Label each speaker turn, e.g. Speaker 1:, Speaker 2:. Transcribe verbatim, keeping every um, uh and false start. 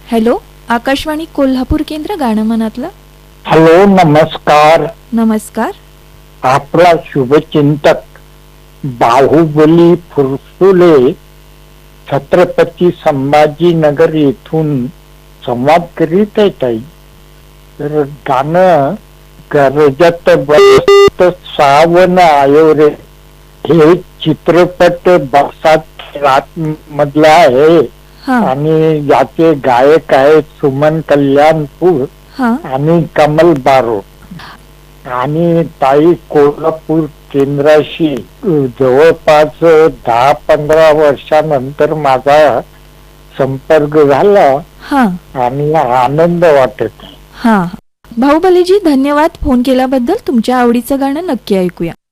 Speaker 1: Hello, Akashvani Kolhapur केंद्र गाणं मनातलं.
Speaker 2: हॅलो, नमस्कार.
Speaker 1: नमस्कार.
Speaker 2: आपला शुभचिंतक बाहुबली फुरसुले छत्रपती संभाजीनगर येथून संवाद करीत आहे ताई. तर गाणं गरजत बसत सावन आयो रे हे चित्रपट बरसात मधला आहे आणि याचे गायक आहेत सुमन कल्याणपूर आणि कमल बारो. आणि ताई, कोल्हापूर केंद्राशी जवळपास दहा पंधरा वर्षानंतर माझा संपर्क झाला आणि आनंद वाटत.
Speaker 1: हा, बाहुबलीजी, धन्यवाद फोन केल्याबद्दल. तुमच्या आवडीचं गाणं नक्की ऐकूया.